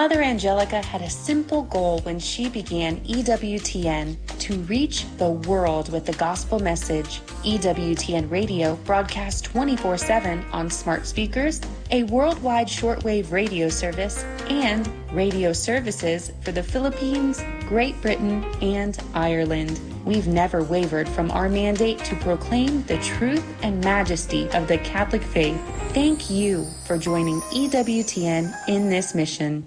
Mother Angelica had a simple goal when she began EWTN: to reach the world with the gospel message. EWTN Radio broadcasts 24/7 on smart speakers, a worldwide shortwave radio service, and radio services for the Philippines, Great Britain, and Ireland. We've never wavered from our mandate to proclaim the truth and majesty of the Catholic faith. Thank you for joining EWTN in this mission.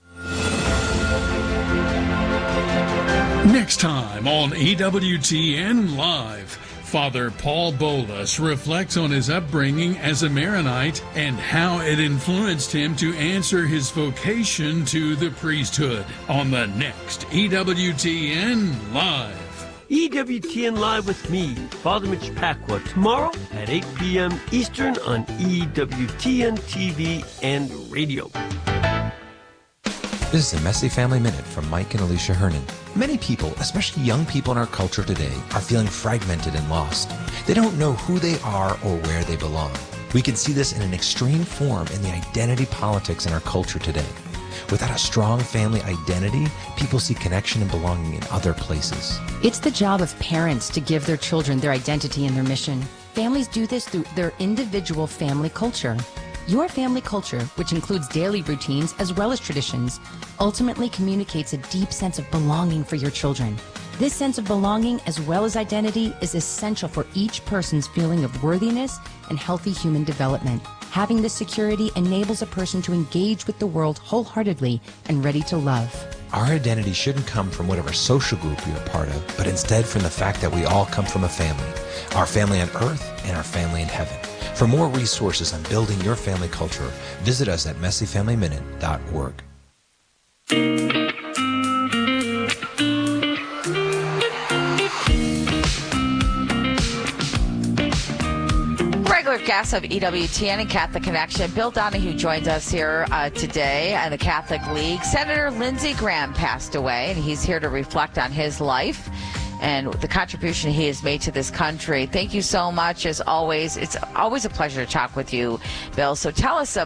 Next time on EWTN Live, Father Paul Bolus reflects on his upbringing as a Maronite and how it influenced him to answer his vocation to the priesthood on the next EWTN Live. EWTN Live with me, Father Mitch Pacwa, tomorrow at 8 p.m. Eastern on EWTN TV and radio. This is a Messy Family Minute from Mike and Alicia Hernan. Many people, especially young people in our culture today, are feeling fragmented and lost. They don't know who they are or where they belong. We can see this in an extreme form in the identity politics in our culture today. Without a strong family identity, people see connection and belonging in other places. It's the job of parents to give their children their identity and their mission. Families do this through their individual family culture. Your family culture, which includes daily routines as well as traditions, ultimately communicates a deep sense of belonging for your children. This sense of belonging as well as identity is essential for each person's feeling of worthiness and healthy human development. Having this security enables a person to engage with the world wholeheartedly and ready to love. Our identity shouldn't come from whatever social group we are part of, but instead from the fact that we all come from a family. Our family on earth and our family in heaven. For more resources on building your family culture, visit us at messyfamilyminute.org. Regular guest of EWTN and Catholic Connection, Bill Donahue joins us here today at the Catholic League. Senator Lindsey Graham passed away, and he's here to reflect on his life and the contribution he has made to this country. Thank you so much, as always. It's always a pleasure to talk with you, Bill. So tell us,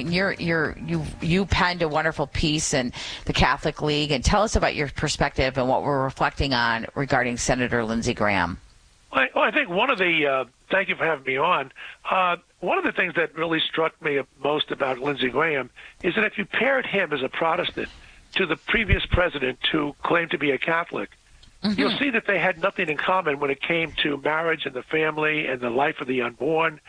you penned a wonderful piece in the Catholic League, and tell us about your perspective and what we're reflecting on regarding Senator Lindsey Graham. Well, I think one of the thank you for having me on. One of the things that really struck me most about Lindsey Graham is that if you paired him as a Protestant to the previous president who claimed to be a Catholic, you'll see that they had nothing in common when it came to marriage and the family and the life of the unborn.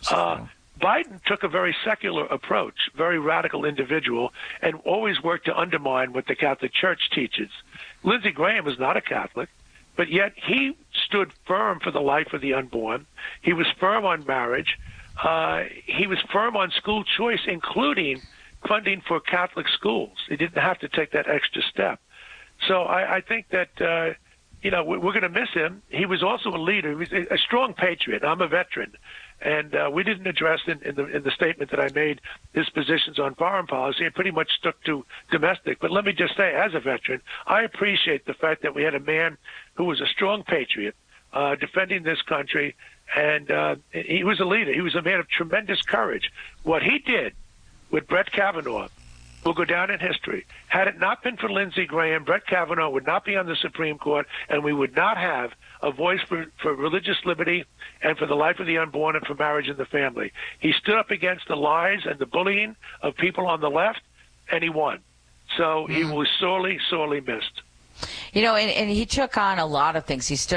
Biden took a very secular approach, very radical individual, and always worked to undermine what the Catholic Church teaches. Lindsey Graham is not a Catholic, but yet he stood firm for the life of the unborn. He was firm on marriage. He was firm on school choice, including funding for Catholic schools. He didn't have to take that extra step. So I think that, we're going to miss him. He was also a leader. He was a strong patriot. I'm a veteran. And we didn't address in the statement that I made his positions on foreign policy. It pretty much stuck to domestic. But let me just say, as a veteran, I appreciate the fact that we had a man who was a strong patriot defending this country. And he was a leader. He was a man of tremendous courage. What he did with Brett Kavanaugh will go down in history. Had it not been for Lindsey Graham, Brett Kavanaugh would not be on the Supreme Court, and we would not have a voice for religious liberty and for the life of the unborn and for marriage and the family. He stood up against the lies and the bullying of people on the left, and he won. So he was sorely, sorely missed. And he took on a lot of things. He stood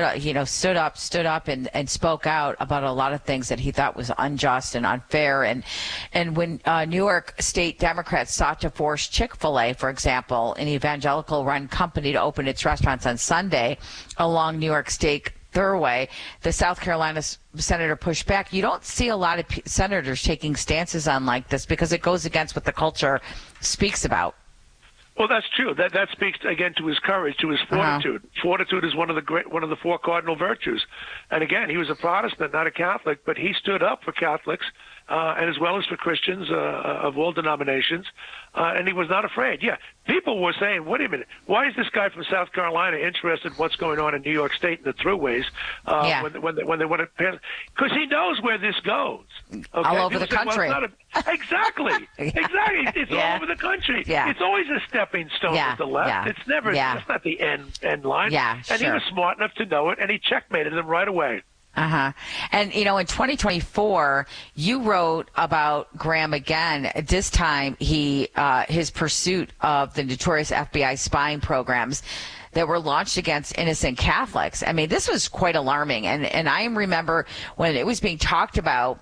up and spoke out about a lot of things that he thought was unjust and unfair. And when New York State Democrats sought to force Chick-fil-A, for example, an evangelical-run company, to open its restaurants on Sunday along New York State Thruway, the South Carolina senator pushed back. You don't see a lot of senators taking stances on like this because it goes against what the culture speaks about. Well, that's true. That speaks again to his courage, to his fortitude. Fortitude is one of the four cardinal virtues. And again, he was a Protestant, not a Catholic, but he stood up for Catholics and as well as for Christians of all denominations, and he was not afraid. Yeah, people were saying, wait a minute, why is this guy from South Carolina interested in what's going on in New York State and the throughways when they want to? Because he knows where this goes. Okay? All over the country. Exactly. It's all over the country. Yeah. It's always a stepping stone at the left. Yeah. It's never. It's not the end line. Yeah, and he was smart enough to know it, and he checkmated them right away. And, in 2024, you wrote about Graham again. This time, his pursuit of the notorious FBI spying programs that were launched against innocent Catholics. I mean, this was quite alarming. And I remember when it was being talked about,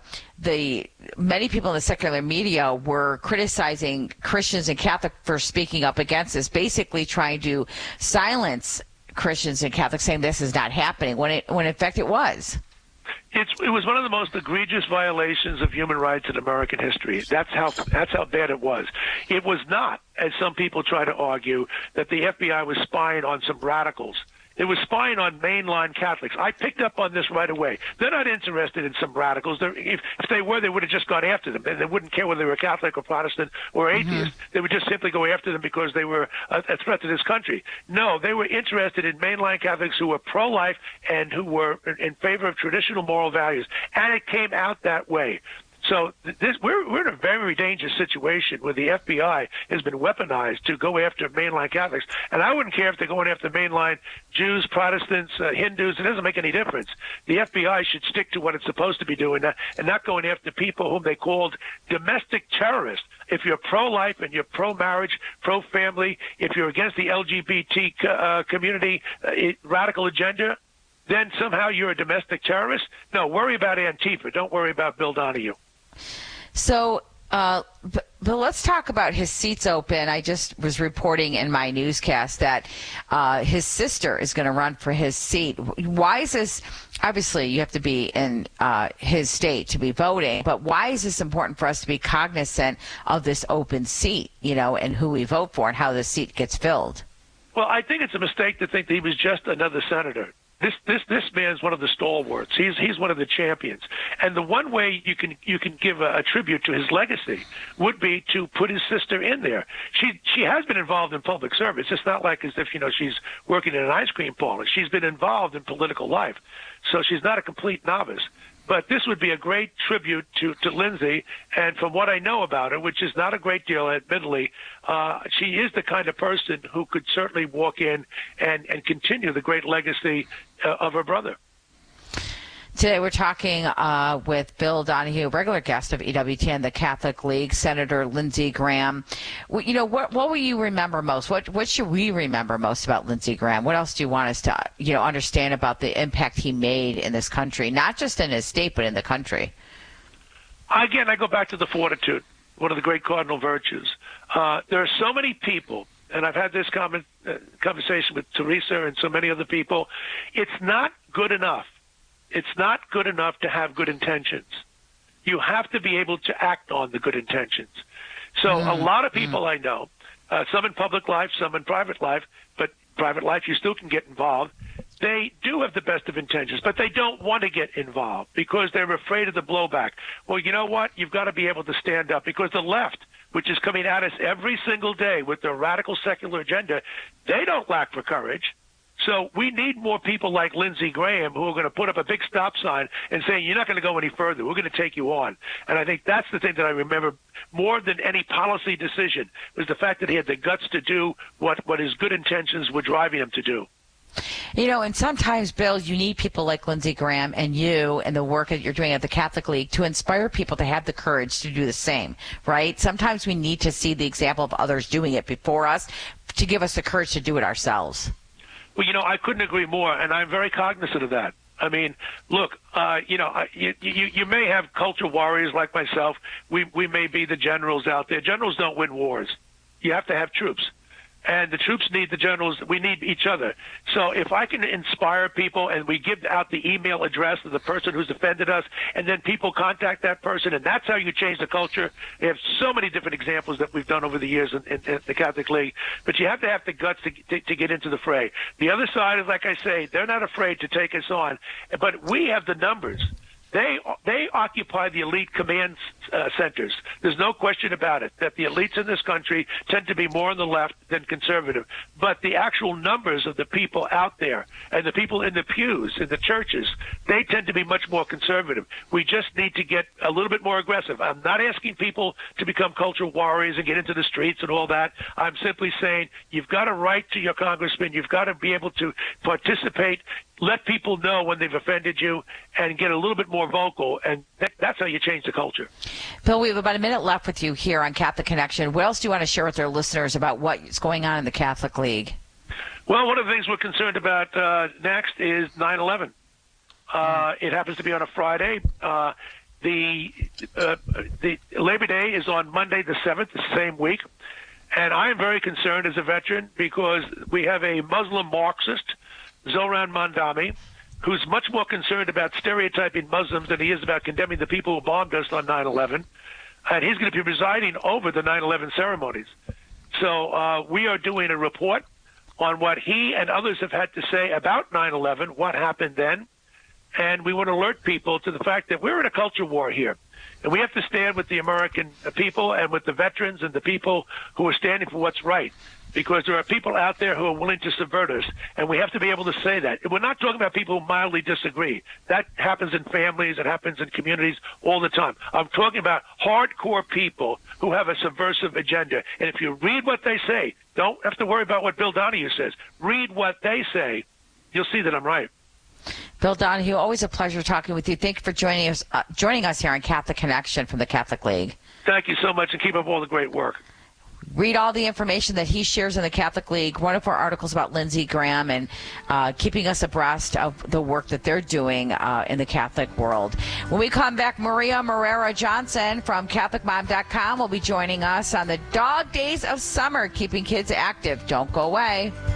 many people in the secular media were criticizing Christians and Catholics for speaking up against this, basically trying to silence Christians and Catholics, saying this is not happening, when in fact it was. It was one of the most egregious violations of human rights in American history. That's how bad it was. It was not, as some people try to argue, that the FBI was spying on some radicals. It was spying on mainline Catholics. I picked up on this right away. They're not interested in some radicals. If they were, they would have just gone after them. They wouldn't care whether they were Catholic or Protestant or atheist. They would just simply go after them because they were a threat to this country. No, they were interested in mainline Catholics who were pro-life and who were in favor of traditional moral values. And it came out that way. So we're in a very dangerous situation where the FBI has been weaponized to go after mainline Catholics. And I wouldn't care if they're going after mainline Jews, Protestants, Hindus. It doesn't make any difference. The FBI should stick to what it's supposed to be doing and not going after people whom they called domestic terrorists. If you're pro-life and you're pro-marriage, pro-family, if you're against the LGBT community radical agenda, then somehow you're a domestic terrorist? No, worry about Antifa. Don't worry about Bill Donahue. So, but let's talk about his seats open. I just was reporting in my newscast that his sister is going to run for his seat. Why is this? Obviously, you have to be in his state to be voting, but why is this important for us to be cognizant of this open seat, and who we vote for and how the seat gets filled? Well, I think it's a mistake to think that he was just another senator. This man's one of the stalwarts. He's one of the champions. And the one way you can give a tribute to his legacy would be to put his sister in there. She has been involved in public service. It's not like as if she's working in an ice cream parlor. She's been involved in political life, so she's not a complete novice. But this would be a great tribute to Lindsey. And from what I know about her, which is not a great deal, admittedly, she is the kind of person who could certainly walk in and continue the great legacy of her brother. Today we're talking with Bill Donahue, regular guest of EWTN, the Catholic League, Senator Lindsey Graham. What will you remember most? What should we remember most about Lindsey Graham? What else do you want us to understand about the impact he made in this country, not just in his state but in the country? Again, I go back to the fortitude, one of the great cardinal virtues. There are so many people, and I've had this conversation with Teresa and so many other people. It's not good enough. It's not good enough to have good intentions. You have to be able to act on the good intentions. So a lot of people I know, some in public life, some in private life, but private life you still can get involved. They do have the best of intentions, but they don't want to get involved because they're afraid of the blowback. Well, you know what? You've got to be able to stand up because the left, which is coming at us every single day with their radical secular agenda, they don't lack for courage. So we need more people like Lindsey Graham who are going to put up a big stop sign and say, you're not going to go any further. We're going to take you on. And I think that's the thing that I remember more than any policy decision was the fact that he had the guts to do what his good intentions were driving him to do. And sometimes, Bill, you need people like Lindsey Graham and you and the work that you're doing at the Catholic League to inspire people to have the courage to do the same, right? Sometimes we need to see the example of others doing it before us to give us the courage to do it ourselves. Well, I couldn't agree more, and I'm very cognizant of that. I mean, look, you may have culture warriors like myself. We may be the generals out there. Generals don't win wars. You have to have troops. And the troops need the generals. We need each other. So if I can inspire people and we give out the email address of the person who's offended us, and then people contact that person, and that's how you change the culture. We have so many different examples that we've done over the years in the Catholic League. But you have to have the guts to get into the fray. The other side is, like I say, they're not afraid to take us on. But we have the numbers They occupy the elite command centers. There's no question about it that the elites in this country tend to be more on the left than conservative. But the actual numbers of the people out there and the people in the pews, in the churches, they tend to be much more conservative. We just need to get a little bit more aggressive. I'm not asking people to become cultural warriors and get into the streets and all that. I'm simply saying you've got to write to your congressman. You've got to be able to participate, let people know when they've offended you, and get a little bit more vocal, and that's how you change the culture. Bill, we have about a minute left with you here on Catholic Connection. What else do you want to share with our listeners about what's going on in the Catholic League? Well, one of the things we're concerned about next is 9/11. It happens to be on a Friday. The Labor Day is on Monday the 7th, the same week. And I am very concerned as a veteran because we have a Muslim Marxist, Zohran Mamdani, who's much more concerned about stereotyping Muslims than he is about condemning the people who bombed us on 9/11. And he's going to be presiding over the 9/11 ceremonies. So we are doing a report on what he and others have had to say about 9/11, what happened then. And we want to alert people to the fact that we're in a culture war here. And we have to stand with the American people and with the veterans and the people who are standing for what's right. Because there are people out there who are willing to subvert us, and we have to be able to say that. We're not talking about people who mildly disagree. That happens in families, it happens in communities all the time. I'm talking about hardcore people who have a subversive agenda. And if you read what they say, don't have to worry about what Bill Donahue says. Read what they say. You'll see that I'm right. Bill Donahue, always a pleasure talking with you. Thank you for joining us here on Catholic Connection from the Catholic League. Thank you so much, and keep up all the great work. Read all the information that he shares in the Catholic League, wonderful articles about Lindsey Graham and keeping us abreast of the work that they're doing in the Catholic world. When we come back, Maria Morera Johnson from CatholicMom.com will be joining us on the Dog Days of Summer, keeping kids active. Don't go away.